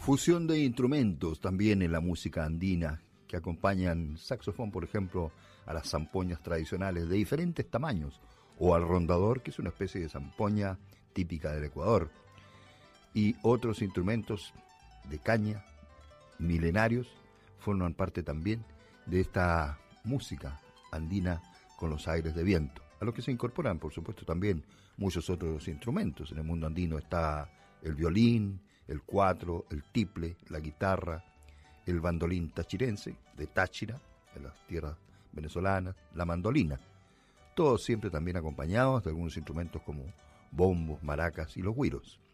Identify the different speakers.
Speaker 1: Fusión de instrumentos también en la música andina, que acompañan saxofón, por ejemplo, a las zampoñas tradicionales de diferentes tamaños, o al rondador, que es una especie de zampoña típica del Ecuador, y otros instrumentos de caña, milenarios, forman parte también de esta música andina con los aires de viento, a lo que se incorporan, por supuesto, también muchos otros instrumentos. En el mundo andino está el violín, el cuatro, el tiple, la guitarra, el bandolín tachirense, de Táchira, en las tierras venezolanas, la mandolina, todos siempre también acompañados de algunos instrumentos como bombos, maracas y los güiros.